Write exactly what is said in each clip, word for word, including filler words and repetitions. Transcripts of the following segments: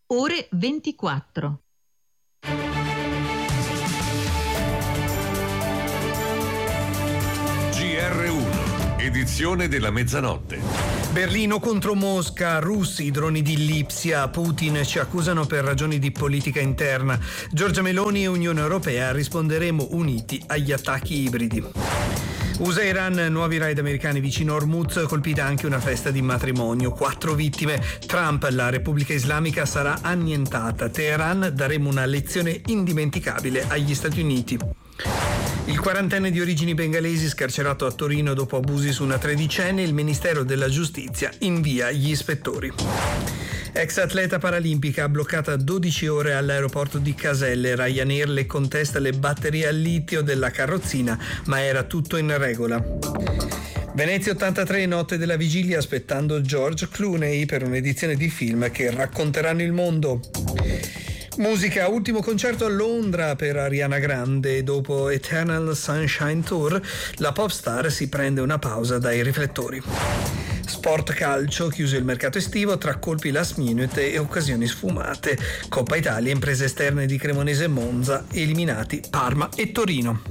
ore ventiquattro. G R uno, edizione della mezzanotte. Berlino contro Mosca, russi, droni di Lipsia, Putin ci accusano per ragioni di politica interna. Giorgia Meloni e Unione Europea risponderemo uniti agli attacchi ibridi. U S A e Iran, nuovi raid americani vicino Hormuz, colpita anche una festa di matrimonio, quattro vittime. Trump, la Repubblica Islamica sarà annientata. Teheran, daremo una lezione indimenticabile agli Stati Uniti. Il quarantenne di origini bengalesi scarcerato a Torino dopo abusi su una tredicenne, il Ministero della Giustizia invia gli ispettori. Ex atleta paralimpica bloccata dodici ore all'aeroporto di Caselle. Ryanair le contesta le batterie al litio della carrozzina, ma era tutto in regola. Venezia ottantatré, notte della vigilia, aspettando George Clooney per un'edizione di film che racconteranno il mondo. Musica, ultimo concerto a Londra per Ariana Grande. Dopo Eternal Sunshine Tour, la pop star si prende una pausa dai riflettori. Sport calcio, chiuso il mercato estivo tra colpi last minute e occasioni sfumate. Coppa Italia, imprese esterne di Cremonese e Monza, eliminati Parma e Torino.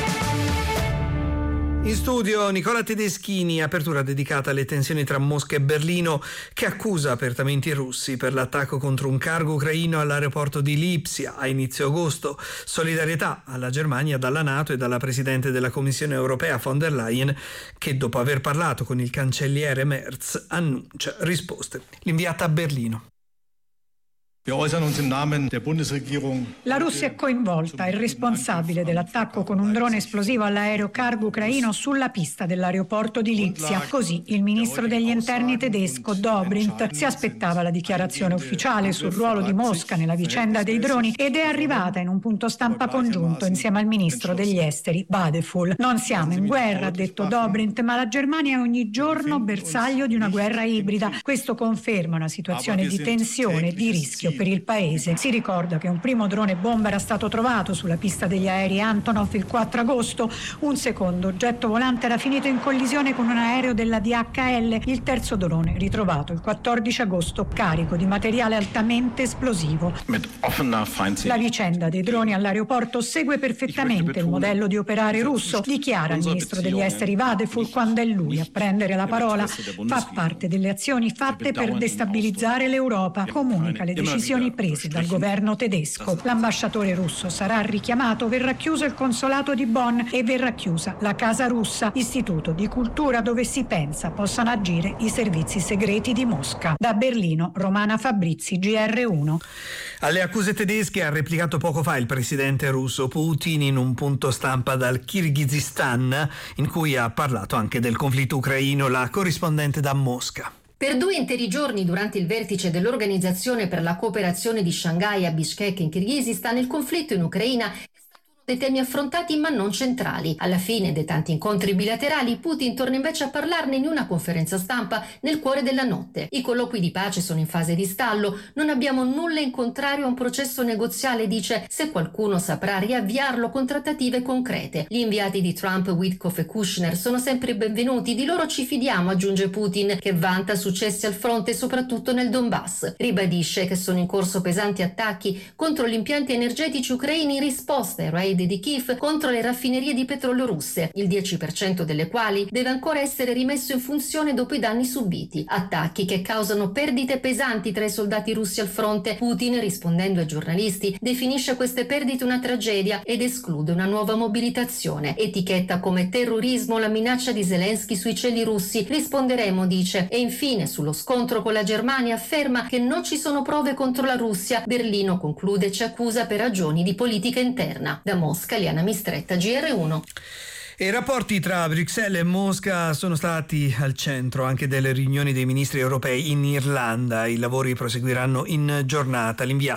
In studio Nicola Tedeschini, apertura dedicata alle tensioni tra Mosca e Berlino, che accusa apertamente i russi per l'attacco contro un cargo ucraino all'aeroporto di Lipsia a inizio agosto. Solidarietà alla Germania dalla NATO e dalla Presidente della Commissione Europea von der Leyen, che dopo aver parlato con il cancelliere Merz annuncia risposte. L'inviata a Berlino. La Russia è coinvolta, è responsabile dell'attacco con un drone esplosivo all'aereo cargo ucraino sulla pista dell'aeroporto di Lipsia. Così il ministro degli interni tedesco Dobrindt si aspettava la dichiarazione ufficiale sul ruolo di Mosca nella vicenda dei droni ed è arrivata in un punto stampa congiunto insieme al ministro degli esteri Badeful. Non siamo in guerra, ha detto Dobrindt, ma la Germania è ogni giorno bersaglio di una guerra ibrida. Questo conferma una situazione di tensione e di rischio per il paese. Si ricorda che un primo drone bomba era stato trovato sulla pista degli aerei Antonov il quattro agosto, un secondo oggetto volante era finito in collisione con un aereo della D H L, il terzo drone ritrovato il quattordici agosto carico di materiale altamente esplosivo. La vicenda dei droni all'aeroporto segue perfettamente il modello di operare russo, dichiara il ministro degli esteri Vadeful quando è lui a prendere la parola. Fa parte delle azioni fatte per destabilizzare l'Europa, comunica le decisioni prese dal governo tedesco. L'ambasciatore russo sarà richiamato, verrà chiuso il consolato di Bonn e verrà chiusa la Casa Russa, istituto di cultura dove si pensa possano agire i servizi segreti di Mosca. Da Berlino, Romana Fabrizi, G R uno. Alle accuse tedesche ha replicato poco fa il presidente russo Putin in un punto stampa dal Kirghizistan, in cui ha parlato anche del conflitto ucraino, la corrispondente da Mosca. Per due interi giorni durante il vertice dell'Organizzazione per la cooperazione di Shanghai a Bishkek in Kirghizistan, il conflitto in Ucraina dei temi affrontati ma non centrali. Alla fine dei tanti incontri bilaterali, Putin torna invece a parlarne in una conferenza stampa nel cuore della notte. I colloqui di pace sono in fase di stallo, non abbiamo nulla in contrario a un processo negoziale, dice, se qualcuno saprà riavviarlo con trattative concrete. Gli inviati di Trump, Witkoff e Kushner sono sempre benvenuti, di loro ci fidiamo, aggiunge Putin, che vanta successi al fronte soprattutto nel Donbass. Ribadisce che sono in corso pesanti attacchi contro gli impianti energetici ucraini in risposta ai raid di Kiev contro le raffinerie di petrolio russe, il dieci per cento delle quali deve ancora essere rimesso in funzione dopo i danni subiti. Attacchi che causano perdite pesanti tra i soldati russi al fronte. Putin, rispondendo ai giornalisti, definisce queste perdite una tragedia ed esclude una nuova mobilitazione. Etichetta come terrorismo la minaccia di Zelensky sui cieli russi. Risponderemo, dice. E infine, sullo scontro con la Germania, afferma che non ci sono prove contro la Russia. Berlino, conclude, ci accusa per ragioni di politica interna. Da Mosca, Liana Mistretta, G R uno. E i rapporti tra Bruxelles e Mosca sono stati al centro anche delle riunioni dei ministri europei in Irlanda. I lavori proseguiranno in giornata. L'inviata.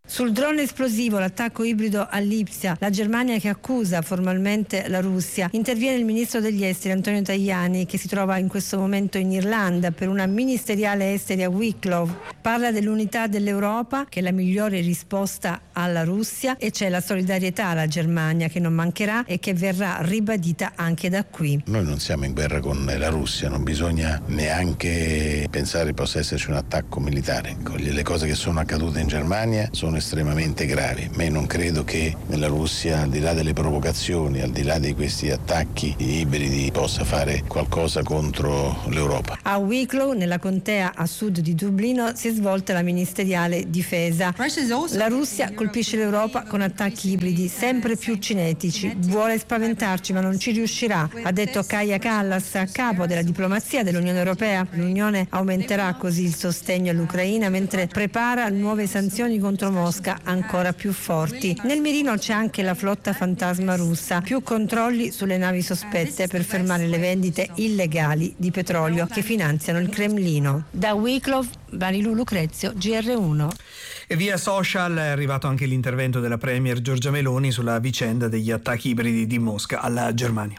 Sul drone esplosivo, l'attacco ibrido a Lipsia, la Germania che accusa formalmente la Russia. Interviene il ministro degli esteri Antonio Tajani, che si trova in questo momento in Irlanda per una ministeriale esteri a Wicklow. Parla dell'unità dell'Europa, che è la migliore risposta alla Russia, e c'è la solidarietà alla Germania che non mancherà e che verrà ribadita anche da qui. Noi non siamo in guerra con la Russia, non bisogna neanche pensare possa esserci un attacco militare. Le cose che sono accadute in Germania sono estremamente gravi, ma io non credo che nella Russia, al di là delle provocazioni, al di là di questi attacchi ibridi, possa fare qualcosa contro l'Europa. A Wicklow, nella contea a sud di Dublino, si è svolta la ministeriale difesa. La Russia colpisce l'Europa con attacchi ibridi sempre più cinetici. Vuole spaventarci, ma non ci riuscirà, ha detto Kaja Kallas, capo della diplomazia dell'Unione Europea. L'Unione aumenterà così il sostegno all'Ucraina mentre prepara nuove sanzioni contro Mosca ancora più forti. Nel mirino c'è anche la flotta fantasma russa, più controlli sulle navi sospette per fermare le vendite illegali di petrolio che finanziano il Cremlino. Da Wicklow, Marilu Lucrezio, G R uno. E via social è arrivato anche l'intervento della premier Giorgia Meloni sulla vicenda degli attacchi ibridi di Mosca alla Germania.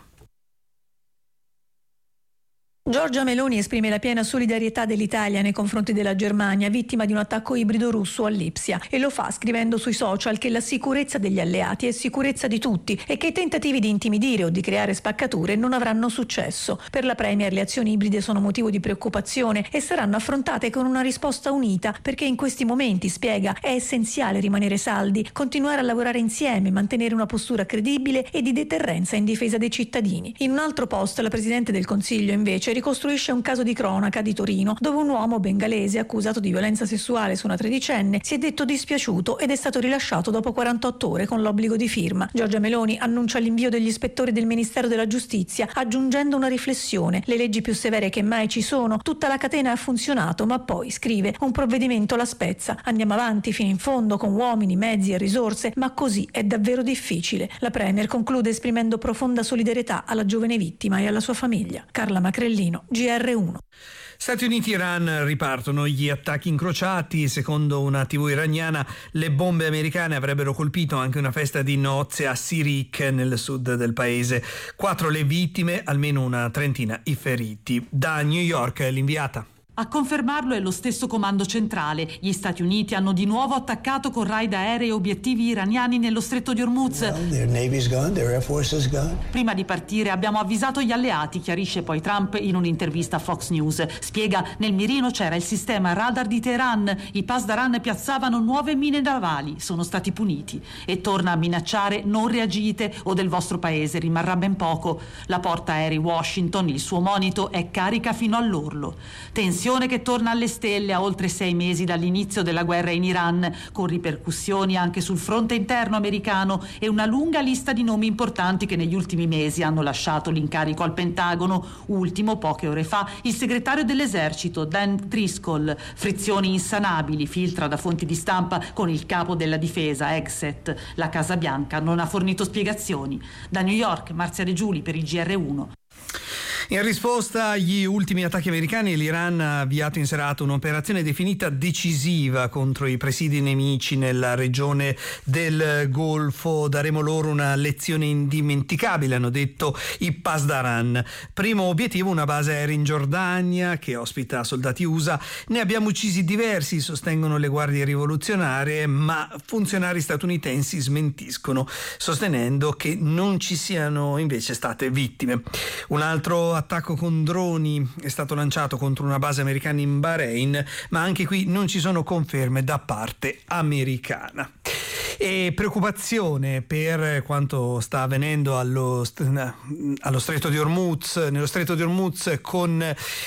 Giorgia Meloni esprime la piena solidarietà dell'Italia nei confronti della Germania, vittima di un attacco ibrido russo a Lipsia, e lo fa scrivendo sui social che la sicurezza degli alleati è sicurezza di tutti e che i tentativi di intimidire o di creare spaccature non avranno successo. Per la Premier le azioni ibride sono motivo di preoccupazione e saranno affrontate con una risposta unita, perché in questi momenti, spiega, è essenziale rimanere saldi, continuare a lavorare insieme, mantenere una postura credibile e di deterrenza in difesa dei cittadini. In un altro post la Presidente del Consiglio invece ricostruisce un caso di cronaca di Torino dove un uomo bengalese accusato di violenza sessuale su una tredicenne si è detto dispiaciuto ed è stato rilasciato dopo quarantotto ore con l'obbligo di firma. Giorgia Meloni annuncia l'invio degli ispettori del Ministero della Giustizia aggiungendo una riflessione: le leggi più severe che mai ci sono, tutta la catena ha funzionato, ma poi, scrive, un provvedimento la spezza. Andiamo avanti fino in fondo con uomini, mezzi e risorse, ma così è davvero difficile. La Premier conclude esprimendo profonda solidarietà alla giovane vittima e alla sua famiglia. Carla Macrellini, G R uno. Stati Uniti e Iran ripartono gli attacchi incrociati. Secondo una tivù iraniana, le bombe americane avrebbero colpito anche una festa di nozze a Sirik, nel sud del paese. Quattro le vittime, almeno una trentina i feriti. Da New York l'inviata. A confermarlo è lo stesso comando centrale. Gli Stati Uniti hanno di nuovo attaccato con raid aerei obiettivi iraniani nello stretto di Hormuz. Well, their Navy's gone, their Air Force is gone. Prima di partire abbiamo avvisato gli alleati, chiarisce poi Trump in un'intervista a Fox News. Spiega, nel mirino c'era il sistema radar di Teheran. I Pasdaran piazzavano nuove mine navali, sono stati puniti. E torna a minacciare: non reagite o del vostro paese rimarrà ben poco. La porta aerei Washington, il suo monito, è carica fino all'orlo. Tensione che torna alle stelle a oltre sei mesi dall'inizio della guerra in Iran, con ripercussioni anche sul fronte interno americano e una lunga lista di nomi importanti che negli ultimi mesi hanno lasciato l'incarico al Pentagono. Ultimo, poche ore fa, il segretario dell'esercito Dan Driscoll. Frizioni insanabili, filtra da fonti di stampa, con il capo della difesa Exet. La Casa Bianca non ha fornito spiegazioni. Da New York, Marzia De Giuli per il G R uno. In risposta agli ultimi attacchi americani, l'Iran ha avviato in serata un'operazione definita decisiva contro i presidi nemici nella regione del Golfo. Daremo loro una lezione indimenticabile, hanno detto i Pasdaran. Primo obiettivo, una base aerea in Giordania che ospita soldati U S A. Ne abbiamo uccisi diversi, sostengono le guardie rivoluzionarie, ma funzionari statunitensi smentiscono, sostenendo che non ci siano invece state vittime. Un altro attacco con droni è stato lanciato contro una base americana in Bahrain, ma anche qui non ci sono conferme da parte americana. E preoccupazione per quanto sta avvenendo allo, allo stretto di Hormuz, nello stretto di Hormuz, con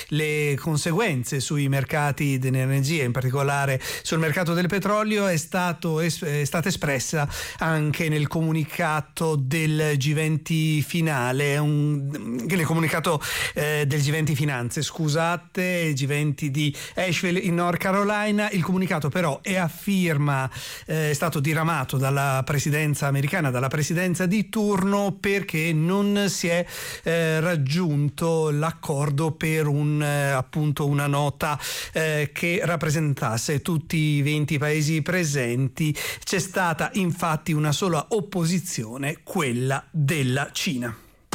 le conseguenze sui mercati dell'energia, in particolare sul mercato del petrolio, è, stato, è stata espressa anche nel comunicato del G venti finale, un, nel comunicato eh, del G venti Finanze, scusate, G venti di Asheville in North Carolina. Il comunicato però è a firma, eh, è stato diramato confermato dalla presidenza americana, dalla presidenza di turno, perché non si è eh, raggiunto l'accordo per un, eh, appunto una nota eh, che rappresentasse tutti i venti paesi presenti. C'è stata infatti una sola opposizione, quella della Cina.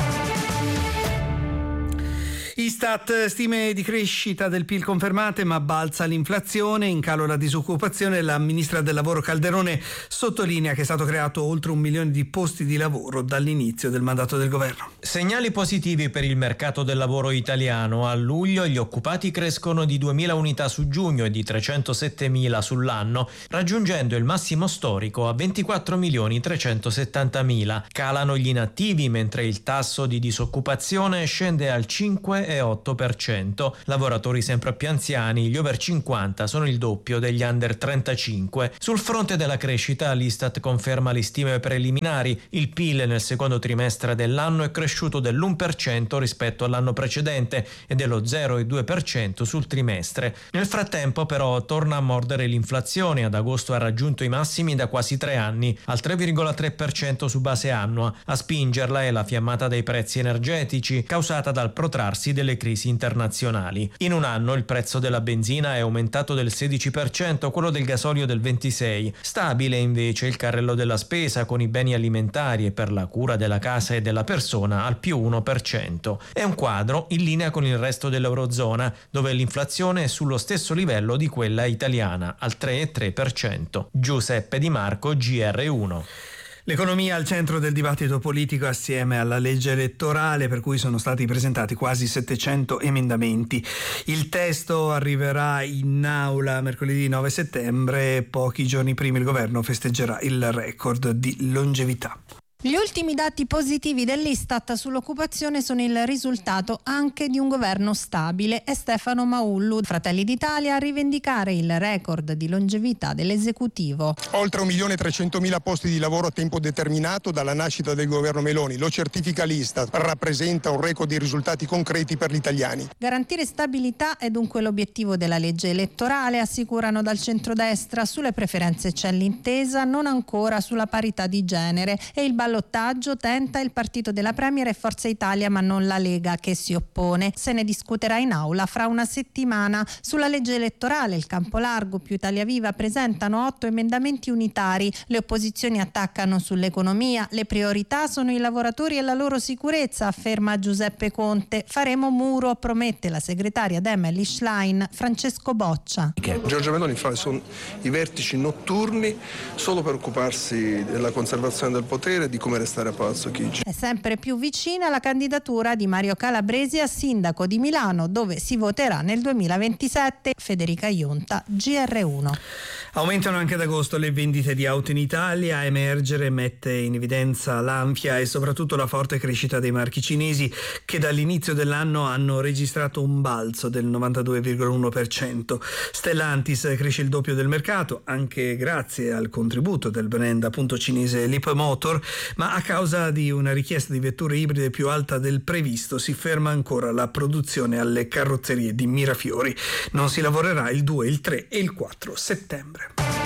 Istat, stime di crescita del P I L confermate, ma balza l'inflazione, in calo la disoccupazione. La ministra del lavoro Calderone sottolinea che è stato creato oltre un milione di posti di lavoro dall'inizio del mandato del governo. Segnali positivi per il mercato del lavoro italiano. A luglio gli occupati crescono di duemila unità su giugno e di trecentosettemila sull'anno, raggiungendo il massimo storico a ventiquattro milioni trecentosettantamila. Calano gli inattivi, mentre il tasso di disoccupazione scende al cinque virgola otto per cento. Lavoratori sempre più anziani, gli over cinquanta, sono il doppio degli under trentacinque. Sul fronte della crescita, l'Istat conferma le stime preliminari. Il P I L nel secondo trimestre dell'anno è cresciuto dell'uno per cento rispetto all'anno precedente e dello zero virgola due per cento sul trimestre. Nel frattempo, però, torna a mordere l'inflazione. Ad agosto ha raggiunto i massimi da quasi tre anni, al tre virgola tre per cento su base annua. A spingerla è la fiammata dei prezzi energetici, causata dal protrarsi delle crisi internazionali. In un anno il prezzo della benzina è aumentato del sedici per cento, quello del gasolio del ventisei per cento. Stabile invece il carrello della spesa, con i beni alimentari e per la cura della casa e della persona al più uno per cento. È un quadro in linea con il resto dell'Eurozona, dove l'inflazione è sullo stesso livello di quella italiana, al tre virgola tre per cento. Giuseppe Di Marco, G R uno. L'economia al centro del dibattito politico assieme alla legge elettorale, per cui sono stati presentati quasi settecento emendamenti. Il testo arriverà in aula mercoledì nove settembre. Pochi giorni prima il governo festeggerà il record di longevità. Gli ultimi dati positivi dell'Istat sull'occupazione sono il risultato anche di un governo stabile. È Stefano Maullu, Fratelli d'Italia, a rivendicare il record di longevità dell'esecutivo. Oltre un milione e trecentomila posti di lavoro a tempo determinato dalla nascita del governo Meloni, lo certifica l'Istat, rappresenta un record di risultati concreti per gli italiani. Garantire stabilità è dunque l'obiettivo della legge elettorale, assicurano dal centrodestra. Sulle preferenze c'è l'intesa, non ancora sulla parità di genere, e il ballottaggio tenta il partito della Premier e Forza Italia, ma non la Lega, che si oppone. Se ne discuterà in aula fra una settimana. Sulla legge elettorale il campo largo più Italia Viva presentano otto emendamenti unitari. Le opposizioni attaccano sull'economia. Le priorità sono i lavoratori e la loro sicurezza, afferma Giuseppe Conte. Faremo muro, promette la segretaria Emily Schlein, Francesco Boccia. Giorgia Meloni fa i vertici notturni solo per occuparsi della conservazione del potere, di come restare a Palazzo Chigi. È sempre più vicina la candidatura di Mario Calabresi a sindaco di Milano, dove si voterà nel duemilaventisette. Federica Ionta, G R uno. Aumentano anche ad agosto le vendite di auto in Italia. A emergere mette in evidenza l'Anfia e soprattutto la forte crescita dei marchi cinesi, che dall'inizio dell'anno hanno registrato un balzo del novantadue virgola uno per cento. Stellantis cresce il doppio del mercato, anche grazie al contributo del brand appunto cinese Leapmotor, ma a causa di una richiesta di vetture ibride più alta del previsto si ferma ancora la produzione alle carrozzerie di Mirafiori. Non si lavorerà il due, il tre e il quattro settembre.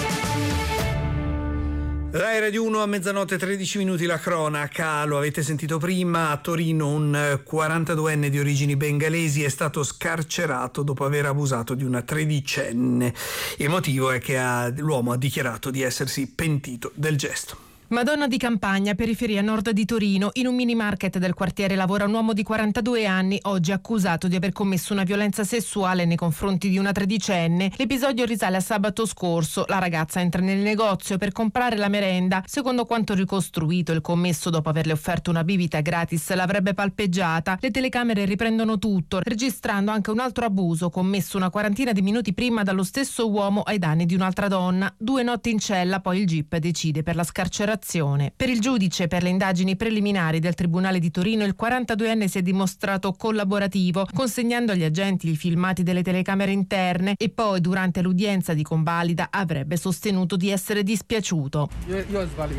Rai Radio uno a mezzanotte tredici minuti, la cronaca. Lo avete sentito prima, a Torino un quarantaduenne di origini bengalesi è stato scarcerato dopo aver abusato di una tredicenne. Il motivo è che ha, l'uomo ha dichiarato di essersi pentito del gesto. Madonna di Campagna, periferia nord di Torino. In un mini market del quartiere lavora un uomo di quarantadue anni, oggi accusato di aver commesso una violenza sessuale nei confronti di una tredicenne. L'episodio risale a sabato scorso. La ragazza entra nel negozio per comprare la merenda. Secondo quanto ricostruito, il commesso, dopo averle offerto una bibita gratis, l'avrebbe palpeggiata. Le telecamere riprendono tutto, registrando anche un altro abuso commesso una quarantina di minuti prima dallo stesso uomo ai danni di un'altra donna. Due notti in cella, poi il G I P decide per la scarcerazione. Per il giudice per le indagini preliminari del Tribunale di Torino, il quarantaduenne si è dimostrato collaborativo, consegnando agli agenti i filmati delle telecamere interne, e poi durante l'udienza di convalida avrebbe sostenuto di essere dispiaciuto. Io, io ho sbagliato.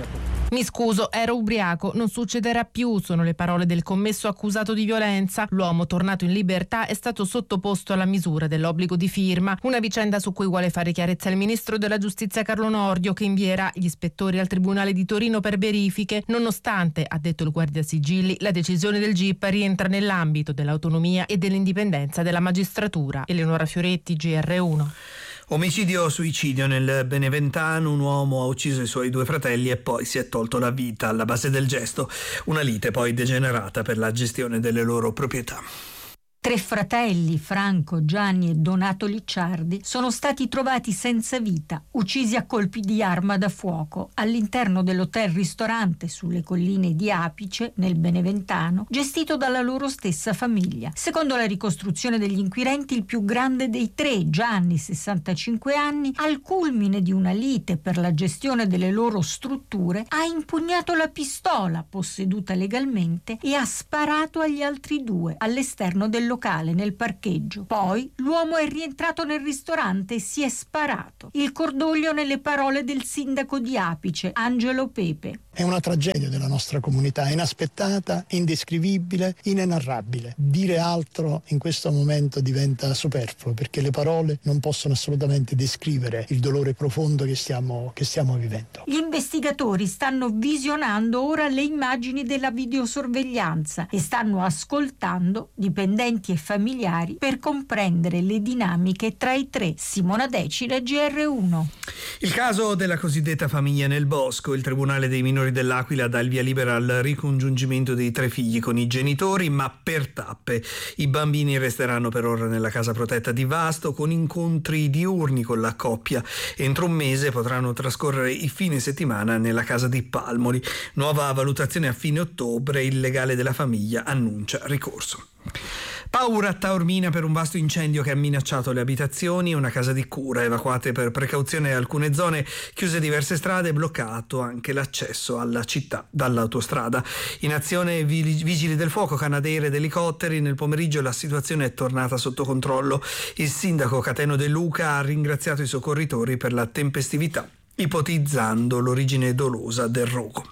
Mi scuso, ero ubriaco, non succederà più, sono le parole del commesso accusato di violenza. L'uomo, tornato in libertà, è stato sottoposto alla misura dell'obbligo di firma, una vicenda su cui vuole fare chiarezza il ministro della giustizia Carlo Nordio, che invierà gli ispettori al Tribunale di Torino per verifiche. Nonostante, ha detto il Guardasigilli, la decisione del G I P rientra nell'ambito dell'autonomia e dell'indipendenza della magistratura. Eleonora Fioretti, G R uno. Omicidio-suicidio nel Beneventano, un uomo ha ucciso i suoi due fratelli e poi si è tolto la vita. Alla base del gesto una lite poi degenerata per la gestione delle loro proprietà. Tre fratelli, Franco, Gianni e Donato Licciardi, sono stati trovati senza vita, uccisi a colpi di arma da fuoco all'interno dell'hotel-ristorante sulle colline di Apice, nel Beneventano, gestito dalla loro stessa famiglia. Secondo la ricostruzione degli inquirenti, il più grande dei tre, Gianni, sessantacinque anni, al culmine di una lite per la gestione delle loro strutture, ha impugnato la pistola posseduta legalmente e ha sparato agli altri due all'esterno del locale, nel parcheggio. Poi l'uomo è rientrato nel ristorante e si è sparato. Il cordoglio nelle parole del sindaco di Apice, Angelo Pepe. È una tragedia della nostra comunità, inaspettata, indescrivibile, inenarrabile. Dire altro in questo momento diventa superfluo, perché le parole non possono assolutamente descrivere il dolore profondo che stiamo, che stiamo vivendo. Gli investigatori stanno visionando ora le immagini della videosorveglianza e stanno ascoltando dipendenti e familiari per comprendere le dinamiche tra i tre. Simona Decina, G R uno. Il caso della cosiddetta famiglia nel bosco. Il Tribunale dei minori dell'Aquila dà il via libera al ricongiungimento dei tre figli con i genitori, ma per tappe. I bambini resteranno per ora nella casa protetta di Vasto con incontri diurni con la coppia. Entro un mese potranno trascorrere i fine settimana nella casa di Palmoli. Nuova valutazione a fine ottobre. Il legale della famiglia annuncia ricorso. Paura a Taormina per un vasto incendio che ha minacciato le abitazioni e una casa di cura. Evacuate per precauzione alcune zone, chiuse diverse strade, bloccato anche l'accesso alla città dall'autostrada. In azione vigili del fuoco, Canadair ed elicotteri. Nel pomeriggio la situazione è tornata sotto controllo. Il sindaco Cateno De Luca ha ringraziato i soccorritori per la tempestività, ipotizzando l'origine dolosa del rogo.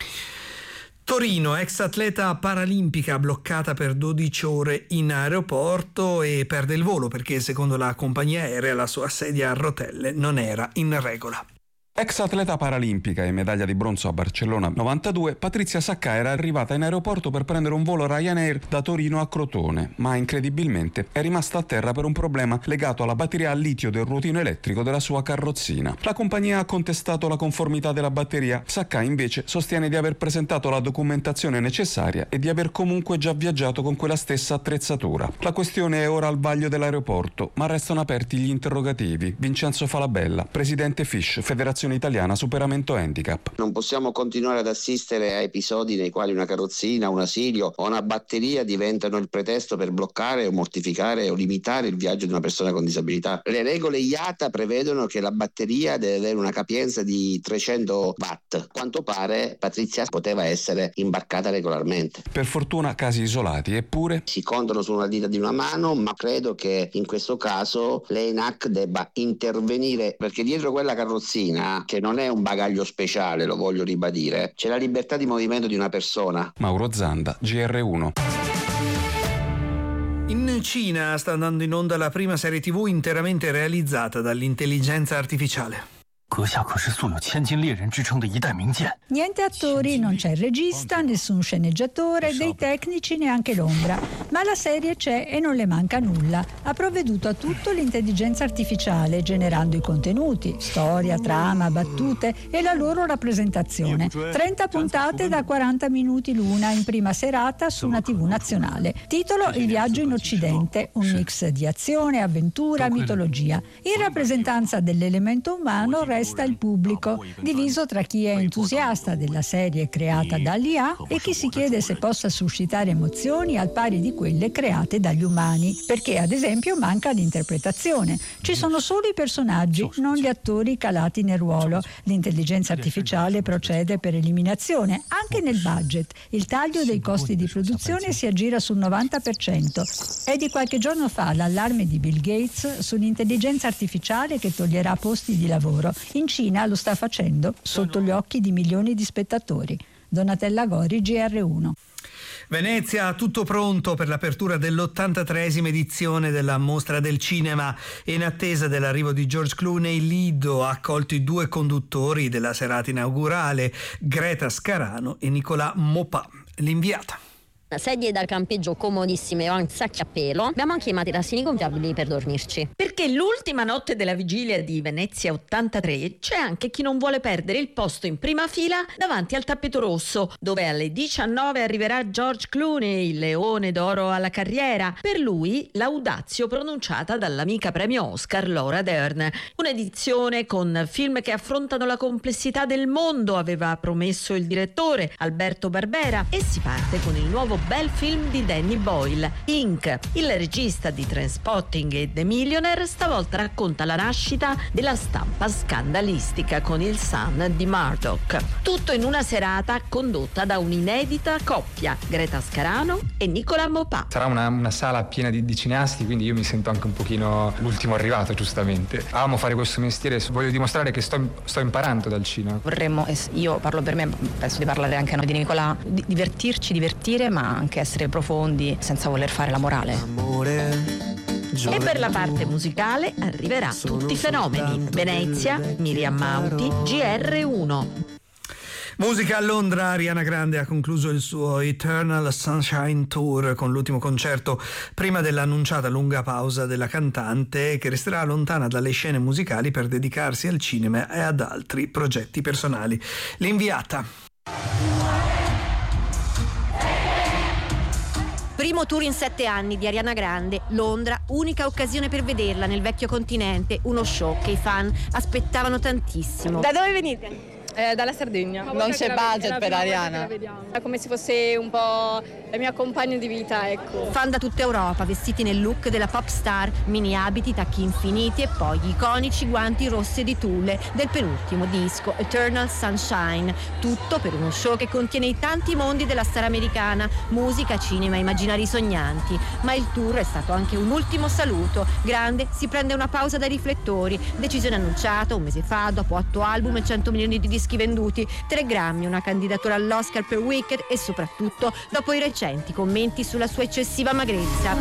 Torino, ex atleta paralimpica bloccata per dodici ore in aeroporto e perde il volo perché secondo la compagnia aerea la sua sedia a rotelle non era in regola. Ex atleta paralimpica e medaglia di bronzo a Barcellona novantadue, Patrizia Saccà era arrivata in aeroporto per prendere un volo Ryanair da Torino a Crotone, ma incredibilmente è rimasta a terra per un problema legato alla batteria a litio del ruotino elettrico della sua carrozzina. La compagnia ha contestato la conformità della batteria. Saccà invece sostiene di aver presentato la documentazione necessaria e di aver comunque già viaggiato con quella stessa attrezzatura. La questione è ora al vaglio dell'aeroporto, ma restano aperti gli interrogativi. Vincenzo Falabella, presidente Fish, Federazione Italiana Superamento Handicap. Non possiamo continuare ad assistere a episodi nei quali una carrozzina, un asilio o una batteria diventano il pretesto per bloccare o mortificare o limitare il viaggio di una persona con disabilità. Le regole I A T A prevedono che la batteria deve avere una capienza di trecento watt. Quanto pare Patrizia poteva essere imbarcata regolarmente. Per fortuna casi isolati, eppure si contano su una dita di una mano, ma credo che in questo caso l'E N A C debba intervenire, perché dietro quella carrozzina, che non è un bagaglio speciale, lo voglio ribadire, c'è la libertà di movimento di una persona. Mauro Zanda, G R uno. In Cina sta andando in onda la prima serie tivù interamente realizzata dall'intelligenza artificiale. Niente attori, non c'è il regista, nessun sceneggiatore, dei tecnici neanche l'ombra, ma la serie c'è e non le manca nulla. Ha provveduto a tutto l'intelligenza artificiale, generando i contenuti, storia, trama, battute e la loro rappresentazione. trenta puntate da quaranta minuti l'una in prima serata su una tivù nazionale. Titolo: Il viaggio in Occidente, un mix di azione, avventura, mitologia. In rappresentanza dell'elemento umano resta il pubblico, diviso tra chi è entusiasta della serie creata dall'I A e chi si chiede se possa suscitare emozioni al pari di quelle create dagli umani, perché ad esempio manca l'interpretazione. Ci sono solo i personaggi, non gli attori calati nel ruolo. L'intelligenza artificiale procede per eliminazione, anche nel budget. Il taglio dei costi di produzione si aggira sul novanta per cento. È di qualche giorno fa l'allarme di Bill Gates sull'intelligenza artificiale che toglierà posti di lavoro. In Cina lo sta facendo sotto gli occhi di milioni di spettatori. Donatella Gori, G R uno. Venezia, tutto pronto per l'apertura dell'ottantatreesima edizione della Mostra del Cinema. In attesa dell'arrivo di George Clooney, Lido ha accolto i due conduttori della serata inaugurale, Greta Scarano e Nicolas Maupin. L'inviata. Sedie da campeggio comodissime, ho un sacchi a pelo. Abbiamo anche i materassini gonfiabili per dormirci. Perché l'ultima notte della vigilia di Venezia ottantatré c'è anche chi non vuole perdere il posto in prima fila davanti al tappeto rosso, dove alle diciannove arriverà George Clooney, il leone d'oro alla carriera. Per lui l'audazio pronunciata dall'amica premio Oscar Laura Dern. Un'edizione con film che affrontano la complessità del mondo, aveva promesso il direttore Alberto Barbera, e si parte con il nuovo bel film di Danny Boyle, Ink. Il regista di Trainspotting e The Millionaire stavolta racconta la nascita della stampa scandalistica con il Sun di Murdoch. Tutto in una serata condotta da un'inedita coppia, Greta Scarano e Nicolas Maupin. Sarà una, una sala piena di, di cineasti, quindi io mi sento anche un pochino l'ultimo arrivato, giustamente. Amo fare questo mestiere, voglio dimostrare che sto, sto imparando dal cinema. Vorremmo, io parlo per me, penso di parlare anche noi di Nicolas, di divertirci, divertire, ma anche essere profondi senza voler fare la morale. E per la parte musicale arriverà Tutti i fenomeni, Venezia, Miriam Mauti, G R uno. Musica a Londra, Ariana Grande ha concluso il suo Eternal Sunshine Tour con l'ultimo concerto prima dell'annunciata lunga pausa della cantante, che resterà lontana dalle scene musicali per dedicarsi al cinema e ad altri progetti personali. L'inviata. Primo tour in sette anni di Ariana Grande, Londra, unica occasione per vederla nel vecchio continente, uno show che i fan aspettavano tantissimo. Da dove venite? Eh, dalla Sardegna. Non c'è budget per Ariana. È come se fosse un po' la mia compagna di vita, ecco. Fan da tutta Europa, vestiti nel look della pop star, mini abiti, tacchi infiniti e poi gli iconici guanti rossi di tulle del penultimo disco, Eternal Sunshine. Tutto per uno show che contiene i tanti mondi della star americana, musica, cinema, immaginari sognanti. Ma il tour è stato anche un ultimo saluto. Grande si prende una pausa dai riflettori, decisione annunciata un mese fa dopo otto album e cento milioni di dischi venduti, tre Grammy, una candidatura all'Oscar per Wicked e soprattutto dopo i recenti commenti sulla sua eccessiva magrezza.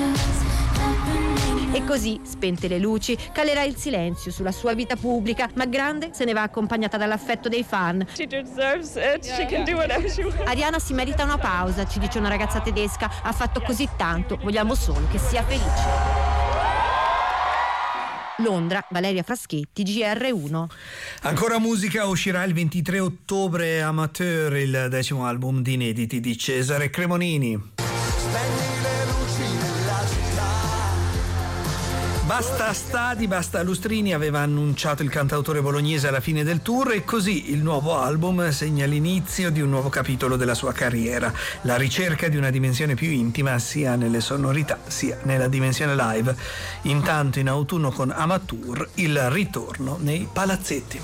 E così, spente le luci, calerà il silenzio sulla sua vita pubblica, ma Grande se ne va accompagnata dall'affetto dei fan. She deserves it. She can do whatever she wants. Ariana si merita una pausa, ci dice una ragazza tedesca, ha fatto così tanto, vogliamo solo che sia felice. Londra, Valeria Fraschetti, G R uno. Ancora musica, uscirà il ventitré ottobre Amateur, il decimo album di inediti di Cesare Cremonini. Basta stadi, basta lustrini, aveva annunciato il cantautore bolognese alla fine del tour, e così il nuovo album segna l'inizio di un nuovo capitolo della sua carriera, la ricerca di una dimensione più intima sia nelle sonorità sia nella dimensione live. Intanto in autunno con Amateur il ritorno nei palazzetti.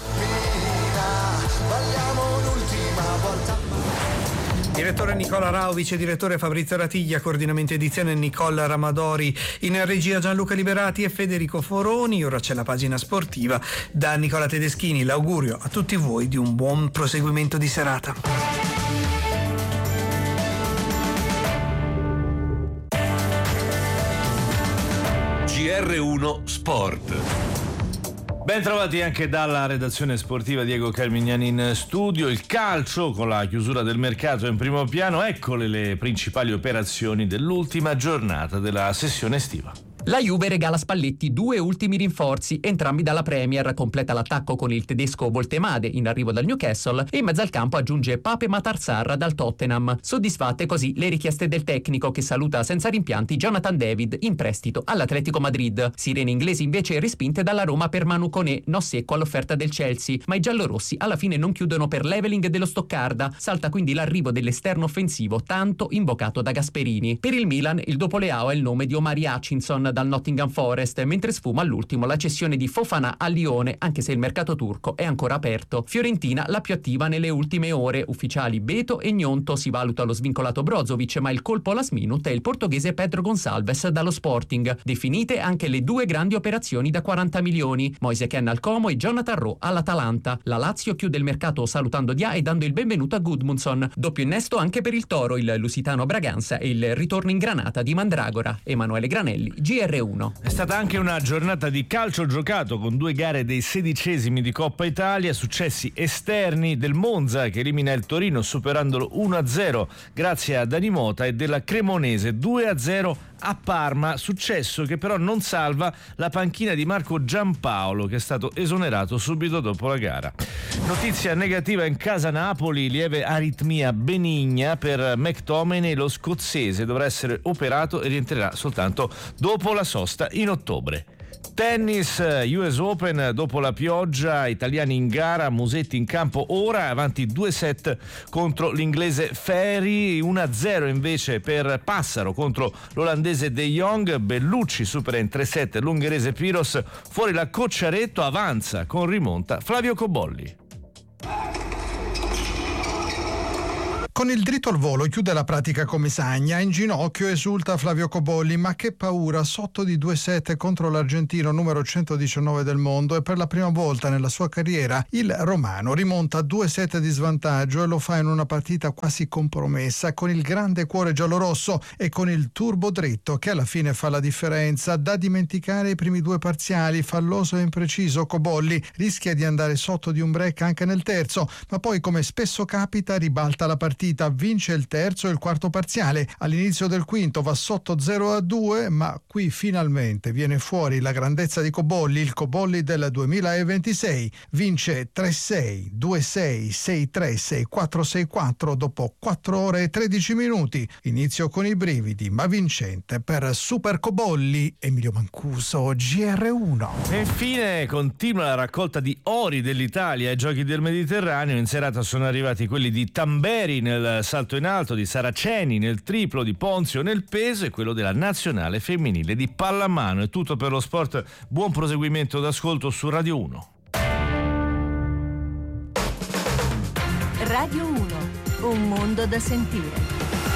Direttore Nicola Rao, vice direttore Fabrizio Ratiglia, coordinamento edizione Nicola Ramadori, in regia Gianluca Liberati e Federico Foroni. Ora c'è la pagina sportiva. Da Nicola Tedeschini l'augurio a tutti voi di un buon proseguimento di serata. G R uno Sport. Ben trovati anche dalla redazione sportiva, Diego Carmignani in studio. Il calcio, con la chiusura del mercato in primo piano, eccole le principali operazioni dell'ultima giornata della sessione estiva. La Juve regala a Spalletti due ultimi rinforzi, entrambi dalla Premier, completa l'attacco con il tedesco Voltemade in arrivo dal Newcastle e in mezzo al campo aggiunge Pape Matar Sarr dal Tottenham. Soddisfatte così le richieste del tecnico, che saluta senza rimpianti Jonathan David in prestito all'Atletico Madrid. Sirene inglesi invece respinte dalla Roma per Manu Koné, no secco all'offerta del Chelsea, ma i giallorossi alla fine non chiudono per l'Eveling dello Stoccarda, salta quindi l'arrivo dell'esterno offensivo tanto invocato da Gasperini. Per il Milan il dopo Leao è il nome di Omari Hutchinson dal Nottingham Forest, mentre sfuma all'ultimo la cessione di Fofana a Lione, anche se il mercato turco è ancora aperto. Fiorentina la più attiva nelle ultime ore, ufficiali Beto e Gnonto, si valuta lo svincolato Brozovic, ma il colpo last minute è il portoghese Pedro Gonçalves dallo Sporting. Definite anche le due grandi operazioni da quaranta milioni, Moise Kean al Como e Jonathan Rowe all'Atalanta. La Lazio chiude il mercato salutando Dia e dando il benvenuto a Gudmundsson. Doppio innesto anche per il Toro, il Lusitano Braganza e il ritorno in granata di Mandragora. Emanuele Granelli, G R uno. È stata anche una giornata di calcio giocato con due gare dei sedicesimi di Coppa Italia, successi esterni del Monza che elimina il Torino superandolo uno a zero grazie a Dani Mota e della Cremonese due a zero a Parma, successo che però non salva la panchina di Marco Giampaolo che è stato esonerato subito dopo la gara. Notizia negativa in casa Napoli, lieve aritmia benigna per McTominay, lo scozzese dovrà essere operato e rientrerà soltanto dopo la sosta in ottobre. Tennis, U S Open, dopo la pioggia, italiani in gara, Musetti in campo ora, avanti due set contro l'inglese Ferry, uno a zero invece per Passaro contro l'olandese De Jong, Bellucci supera in tre set l'ungherese Piros, fuori la Cocciaretto, avanza con rimonta Flavio Cobolli. Con il dritto al volo chiude la pratica Comesaña, in ginocchio esulta Flavio Cobolli, ma che paura, sotto di due set contro l'argentino numero centodiciannove del mondo, e per la prima volta nella sua carriera il romano rimonta due set di svantaggio e lo fa in una partita quasi compromessa, con il grande cuore giallorosso e con il turbo dritto che alla fine fa la differenza. Da dimenticare i primi due parziali, falloso e impreciso Cobolli rischia di andare sotto di un break anche nel terzo, ma poi, come spesso capita, ribalta la partita, vince il terzo e il quarto parziale. All'inizio del quinto va sotto zero a due, ma qui finalmente viene fuori la grandezza di Cobolli, il Cobolli del duemilaventisei. Vince tre sei, due sei, sei tre, sei quattro, sei quattro dopo quattro ore e tredici minuti. Inizio con i brividi, ma vincente per Super Cobolli. Emilio Mancuso, G R uno. E infine continua la raccolta di ori dell'Italia ai Giochi del Mediterraneo. In serata sono arrivati quelli di Tamberi nel salto in alto, di Saraceni nel triplo, di Ponzio nel peso e quello della nazionale femminile di pallamano. È tutto per lo sport, buon proseguimento d'ascolto su Radio uno. Radio uno, un mondo da sentire.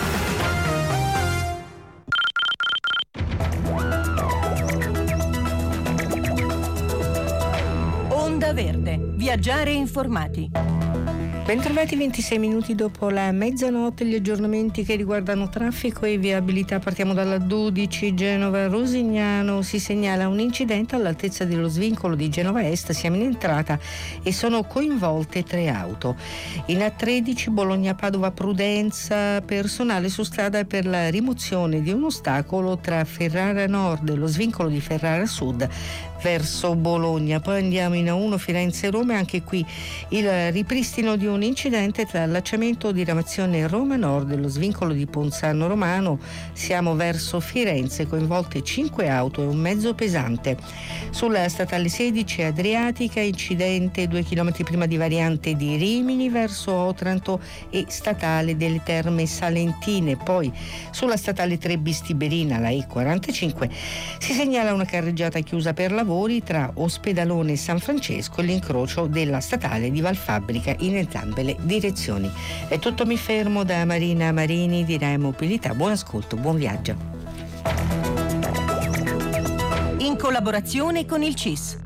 Onda Verde, viaggiare informati. Bentrovati, ventisei minuti dopo la mezzanotte, gli aggiornamenti che riguardano traffico e viabilità. Partiamo dalla dodici Genova-Rosignano. Si segnala un incidente all'altezza dello svincolo di Genova Est, siamo in entrata e sono coinvolte tre auto. In A tredici Bologna-Padova-Prudenza, personale su strada per la rimozione di un ostacolo tra Ferrara Nord e lo svincolo di Ferrara Sud verso Bologna. Poi andiamo in A uno Firenze-Roma, anche qui il ripristino di un incidente tra allacciamento di diramazione Roma Nord e lo svincolo di Ponzano Romano, siamo verso Firenze, coinvolte cinque auto e un mezzo pesante. Sulla statale sedici Adriatica, incidente due chilometri prima di variante di Rimini verso Otranto e statale delle Terme Salentine. Poi sulla statale tre Bistiberina, la E quarantacinque, si segnala una carreggiata chiusa per lavori tra Ospedalone e San Francesco e l'incrocio della statale di Valfabbrica in entrambe le direzioni. È tutto, mi fermo. Da Marina Marini di Rai Mobilità. Buon ascolto, buon viaggio. In collaborazione con il C I S.